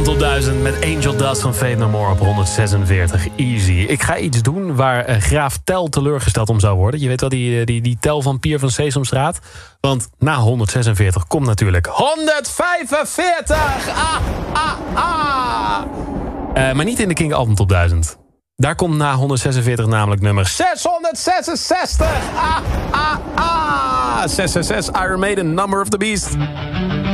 Top 1000 met Angel Dust van Fate No More op 146. Easy. Ik ga iets doen waar Graaf Tel teleurgesteld om zou worden. Je weet wel, die Tel van Pier van Sesamstraat. Want na 146 komt natuurlijk 145! Maar niet in de King Album Top 1000. Daar komt na 146 namelijk nummer 666! 666, Iron Maiden, Number of the Beast.